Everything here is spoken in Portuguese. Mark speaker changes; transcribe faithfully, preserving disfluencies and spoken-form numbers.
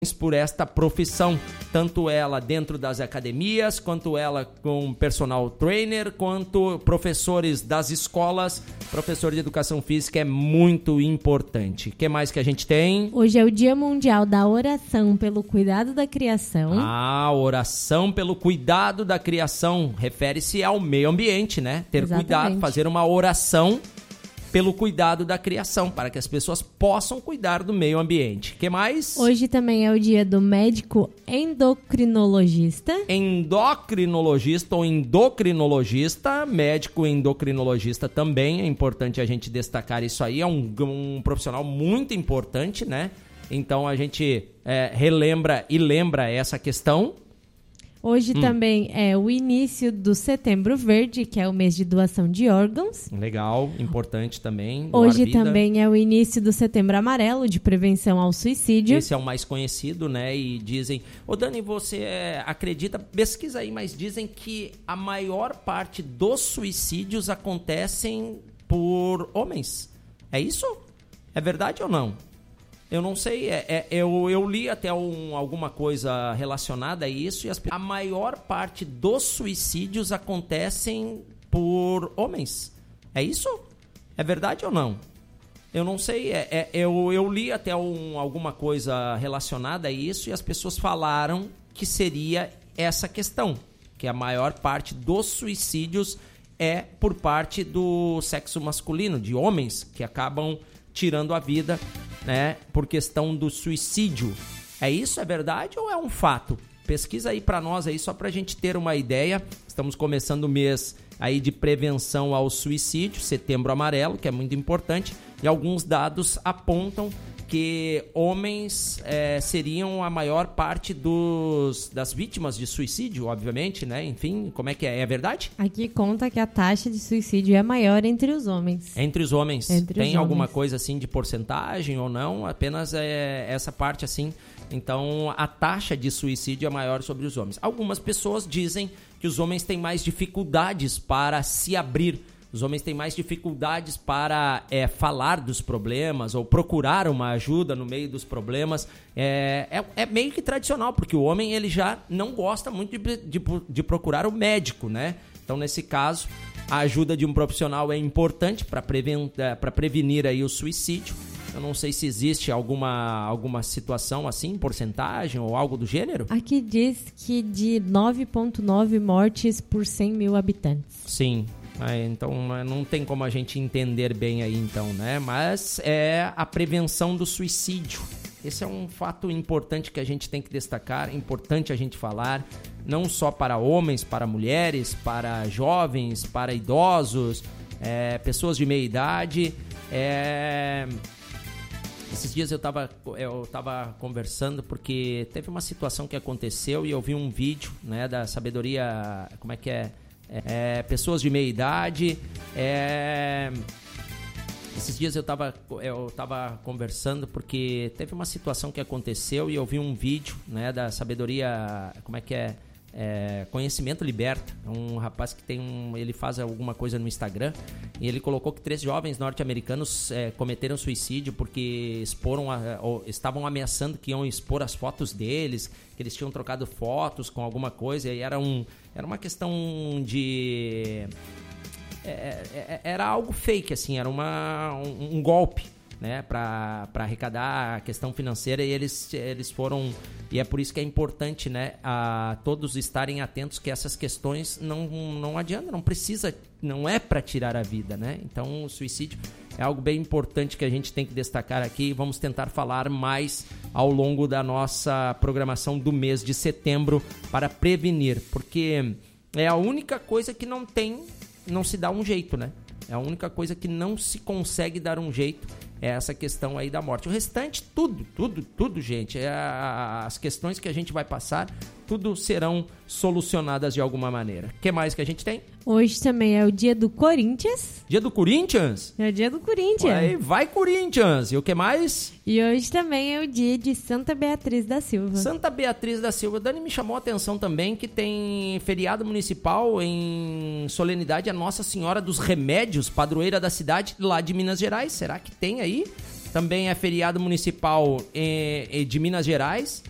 Speaker 1: por esta profissão, tanto ela dentro das academias, quanto ela com personal trainer, quanto professores das escolas. Professor de educação física é muito importante. O que mais que a gente tem?
Speaker 2: Hoje é o Dia Mundial da Oração pelo Cuidado da Criação.
Speaker 1: Ah, oração pelo cuidado da criação. Refere-se ao meio ambiente, né? Ter
Speaker 2: Exatamente.
Speaker 1: Cuidado, fazer uma oração pelo cuidado da criação, para que as pessoas possam cuidar do meio ambiente. O que mais?
Speaker 2: Hoje também é o dia do médico endocrinologista.
Speaker 1: Endocrinologista ou endocrinologista, médico endocrinologista também, é importante a gente destacar isso aí, é um, um profissional muito importante, né? Então a gente é, relembra e lembra essa questão.
Speaker 2: Hoje
Speaker 1: hum.
Speaker 2: também é o início do Setembro Verde, que é o mês de doação de órgãos.
Speaker 1: Legal, importante também.
Speaker 2: Hoje também é o início do Setembro Amarelo, de prevenção ao suicídio.
Speaker 1: Esse é o mais conhecido, né? E dizem... Ô Dani, você é, acredita... Pesquisa aí, mas dizem que a maior parte dos suicídios acontecem por homens. É isso? É verdade ou não? Eu não sei, é, é, eu, eu li até um, alguma coisa relacionada a isso e as, a maior parte dos suicídios acontecem por homens. É isso? É verdade ou não? Eu não sei, é, é, eu, eu li até um, alguma coisa relacionada a isso e as pessoas falaram que seria essa questão, que a maior parte dos suicídios é por parte do sexo masculino, de homens que acabam tirando a vida, né, por questão do suicídio. É isso? É verdade ou é um fato? Pesquisa aí para nós aí, só pra gente ter uma ideia. Estamos começando o mês aí de prevenção ao suicídio, Setembro Amarelo, que é muito importante, e alguns dados apontam que homens é, seriam a maior parte dos, das vítimas de suicídio, obviamente, né? Enfim, como é que é? É verdade?
Speaker 2: Aqui conta que a taxa de suicídio é maior entre os homens.
Speaker 1: Entre os homens.
Speaker 2: Entre
Speaker 1: Tem
Speaker 2: os
Speaker 1: alguma
Speaker 2: homens.
Speaker 1: coisa assim de porcentagem ou não? Apenas é essa parte assim. Então, a taxa de suicídio é maior sobre os homens. Algumas pessoas dizem que os homens têm mais dificuldades para se abrir. Os homens têm mais dificuldades para é, falar dos problemas ou procurar uma ajuda no meio dos problemas. É, é, é meio que tradicional, porque o homem ele já não gosta muito de, de, de procurar o médico, né? Então, nesse caso, a ajuda de um profissional é importante para preven- para prevenir aí o suicídio. Eu não sei se existe alguma, alguma situação assim, porcentagem ou algo do gênero.
Speaker 2: Aqui diz que de nove vírgula nove mortes por cem mil habitantes.
Speaker 1: Sim. É, então não tem como a gente entender bem aí então, né? Mas é a prevenção do suicídio. Esse é um fato importante que a gente tem que destacar, é importante a gente falar, não só para homens, para mulheres, para jovens, para idosos, é, pessoas de meia idade. É... Esses dias eu estava eu tava conversando porque teve uma situação que aconteceu e eu vi um vídeo, né, da sabedoria, como é que é? É, pessoas de meia idade. É... Esses dias eu estava eu tava conversando porque teve uma situação que aconteceu e eu vi um vídeo, né, da sabedoria, como é que é? É, Conhecimento Liberta. É um rapaz que tem um, ele faz alguma coisa no Instagram e ele colocou que três jovens norte-americanos é, cometeram suicídio porque exporam a, ou, estavam ameaçando que iam expor as fotos deles, que eles tinham trocado fotos com alguma coisa e era, um, era uma questão de... É, é, era algo fake, assim, era uma, um, um golpe, né, para arrecadar a questão financeira, e eles, eles foram, e é por isso que é importante, né, a todos estarem atentos que essas questões não, não adianta, não precisa, não é para tirar a vida, né, então o suicídio é algo bem importante que a gente tem que destacar aqui e vamos tentar falar mais ao longo da nossa programação do mês de setembro para prevenir, porque é a única coisa que não tem, não se dá um jeito, né, é a única coisa que não se consegue dar um jeito. É essa questão aí da morte. O restante, tudo, tudo, tudo, gente. É a, as questões que a gente vai passar, tudo serão solucionadas de alguma maneira. O que mais que a gente tem?
Speaker 2: Hoje também é o dia do Corinthians.
Speaker 1: Dia do Corinthians?
Speaker 2: É o dia do Corinthians.
Speaker 1: Aí, vai Corinthians! E o que mais?
Speaker 2: E hoje também é o dia de Santa Beatriz da Silva.
Speaker 1: Santa Beatriz da Silva. Dani, me chamou a atenção também que tem feriado municipal em solenidade a Nossa Senhora dos Remédios, padroeira da cidade lá de Minas Gerais. Será que tem aí? Também é feriado municipal de Minas Gerais.